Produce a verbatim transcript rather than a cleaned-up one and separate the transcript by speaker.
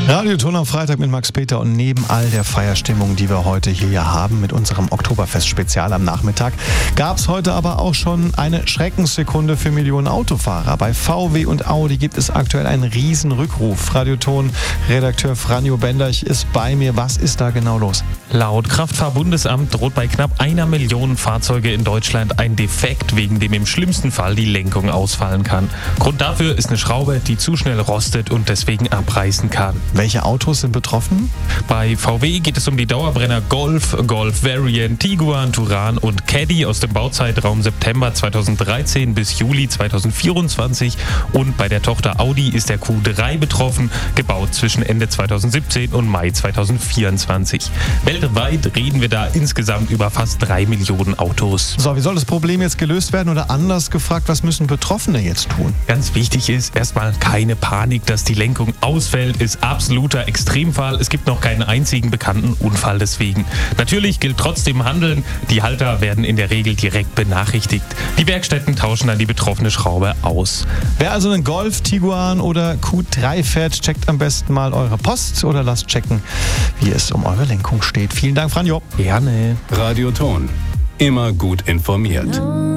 Speaker 1: Radioton am Freitag mit Max Peter und neben all der Feierstimmung, die wir heute hier haben mit unserem Oktoberfest-Spezial am Nachmittag, gab es heute aber auch schon eine Schreckenssekunde für Millionen Autofahrer. Bei V W und Audi gibt es aktuell einen riesen Rückruf. Radioton-Redakteur Franjo Benderch ist bei mir. Was ist da genau los?
Speaker 2: Laut Kraftfahrbundesamt droht bei knapp einer Million Fahrzeuge in Deutschland ein Defekt, wegen dem im schlimmsten Fall die Lenkung ausfallen kann. Grund dafür ist eine Schraube, die zu schnell rostet und deswegen abreißen kann.
Speaker 1: Welche Autos sind betroffen?
Speaker 2: Bei V W geht es um die Dauerbrenner Golf, Golf Variant, Tiguan, Touran und Caddy aus dem Bauzeitraum September zweitausenddreizehn bis Juli zweitausendvierundzwanzig. Und bei der Tochter Audi ist der Q drei betroffen, gebaut zwischen Ende zweitausendsiebzehn und Mai zweitausendvierundzwanzig. Weltweit reden wir da insgesamt über fast drei Millionen Autos.
Speaker 1: So, wie soll das Problem jetzt gelöst werden? Oder anders gefragt, was müssen Betroffene jetzt tun?
Speaker 2: Ganz wichtig ist erstmal keine Panik, dass die Lenkung ausfällt, ist absoluter Extremfall. Es gibt noch keinen einzigen bekannten Unfall deswegen. Natürlich gilt trotzdem Handeln. Die Halter werden in der Regel direkt benachrichtigt. Die Werkstätten tauschen dann die betroffene Schraube aus.
Speaker 1: Wer also einen Golf, Tiguan oder Q drei fährt, checkt am besten mal eure Post oder lasst checken, wie es um eure Lenkung steht. Vielen Dank, Franjo.
Speaker 2: Gerne.
Speaker 3: Radioton. Immer gut informiert.